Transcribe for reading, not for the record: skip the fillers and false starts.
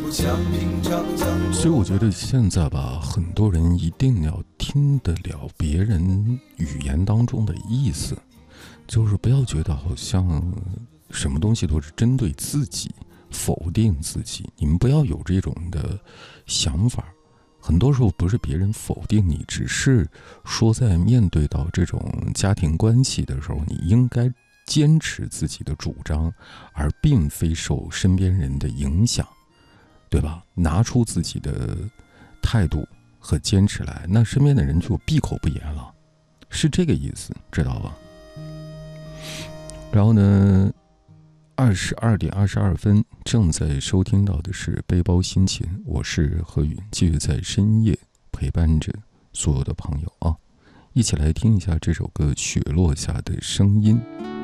所以我觉得现在吧，很多人一定要听得了别人语言当中的意思，就是不要觉得好像什么东西都是针对自己，否定自己。你们不要有这种的想法，很多时候不是别人否定你，只是说在面对到这种家庭关系的时候，你应该坚持自己的主张，而并非受身边人的影响，对吧？拿出自己的态度和坚持来，那身边的人就闭口不言了，是这个意思，知道吧？然后呢，22点22分，正在收听到的是背包心情，我是何允，继续在深夜陪伴着所有的朋友啊，一起来听一下这首歌《雪落下的声音》。